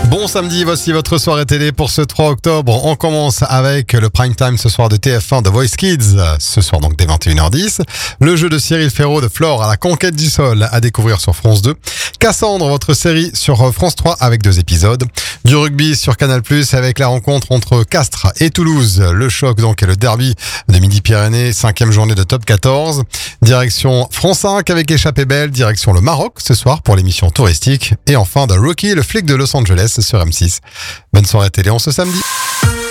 Bon samedi, voici votre soirée télé pour ce 3 octobre. On commence avec le prime time ce soir de TF1 de Voice Kids. Ce soir donc dès 21h10. Le jeu de Cyril Ferraud de Flore à la conquête du sol à découvrir sur France 2. Cassandre, votre série sur France 3 avec 2 épisodes. Du rugby sur Canal+, avec la rencontre entre Castres et Toulouse. Le choc donc et le derby de Midi-Pyrénées, 5e journée de top 14. Direction France 5 avec Échappée Belle. Direction le Maroc ce soir pour l'émission touristique. Et enfin The Rookie, le flic de Los Angeles sur M6. Bonne soirée télé, on se samedi.